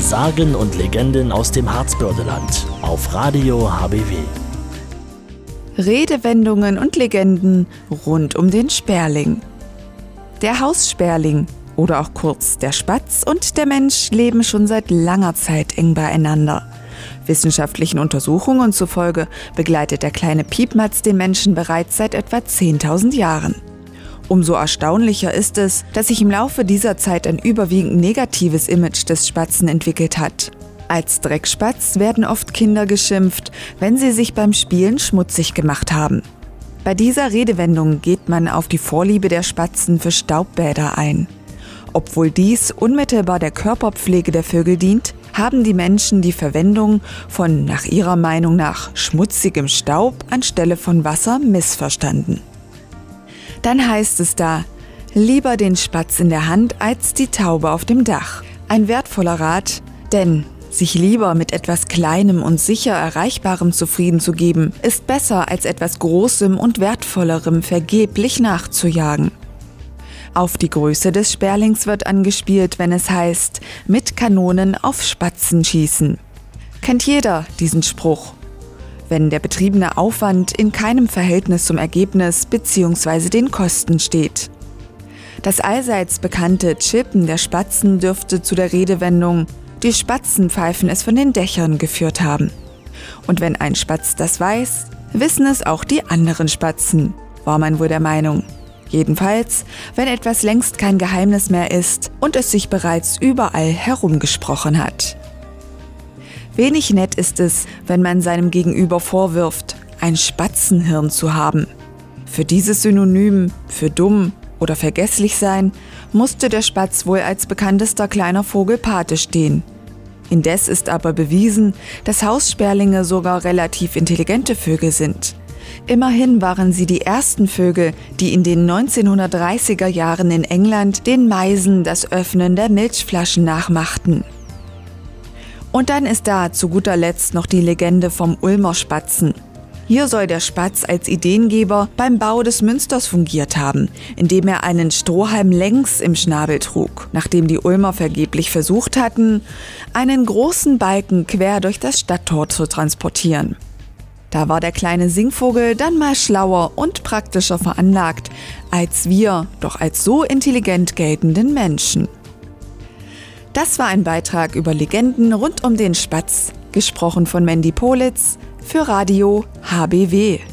Sagen und Legenden aus dem Harzbördeland auf Radio HBW. Redewendungen und Legenden rund um den Sperling. Der Haussperling oder auch kurz der Spatz und der Mensch leben schon seit langer Zeit eng beieinander. Wissenschaftlichen Untersuchungen zufolge begleitet der kleine Piepmatz den Menschen bereits seit etwa 10.000 Jahren. Umso erstaunlicher ist es, dass sich im Laufe dieser Zeit ein überwiegend negatives Image des Spatzen entwickelt hat. Als Dreckspatz werden oft Kinder geschimpft, wenn sie sich beim Spielen schmutzig gemacht haben. Bei dieser Redewendung geht man auf die Vorliebe der Spatzen für Staubbäder ein. Obwohl dies unmittelbar der Körperpflege der Vögel dient, haben die Menschen die Verwendung von nach ihrer Meinung nach schmutzigem Staub anstelle von Wasser missverstanden. Dann heißt es da, lieber den Spatz in der Hand als die Taube auf dem Dach. Ein wertvoller Rat, denn sich lieber mit etwas Kleinem und sicher Erreichbarem zufrieden zu geben, ist besser als etwas Großem und Wertvollerem vergeblich nachzujagen. Auf die Größe des Sperlings wird angespielt, wenn es heißt, mit Kanonen auf Spatzen schießen. Kennt jeder diesen Spruch? Wenn der betriebene Aufwand in keinem Verhältnis zum Ergebnis bzw. den Kosten steht. Das allseits bekannte Chirpen der Spatzen dürfte zu der Redewendung „Die Spatzen pfeifen es von den Dächern" geführt haben. Und wenn ein Spatz das weiß, wissen es auch die anderen Spatzen, war man wohl der Meinung. Jedenfalls, wenn etwas längst kein Geheimnis mehr ist und es sich bereits überall herumgesprochen hat. Wenig nett ist es, wenn man seinem Gegenüber vorwirft, ein Spatzenhirn zu haben. Für dieses Synonym für dumm oder vergesslich sein, musste der Spatz wohl als bekanntester kleiner Vogel Pate stehen. Indes ist aber bewiesen, dass Haussperlinge sogar relativ intelligente Vögel sind. Immerhin waren sie die ersten Vögel, die in den 1930er Jahren in England den Meisen das Öffnen der Milchflaschen nachmachten. Und dann ist da zu guter Letzt noch die Legende vom Ulmer Spatzen. Hier soll der Spatz als Ideengeber beim Bau des Münsters fungiert haben, indem er einen Strohhalm längs im Schnabel trug, nachdem die Ulmer vergeblich versucht hatten, einen großen Balken quer durch das Stadttor zu transportieren. Da war der kleine Singvogel dann mal schlauer und praktischer veranlagt als wir, doch als so intelligent geltenden Menschen. Das war ein Beitrag über Legenden rund um den Spatz, gesprochen von Mandy Politz für Radio HBW.